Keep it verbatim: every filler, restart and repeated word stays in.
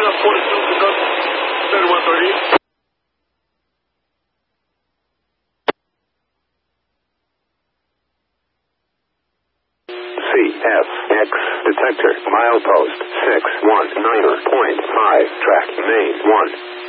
C F X detector milepost six one niner point five track main one.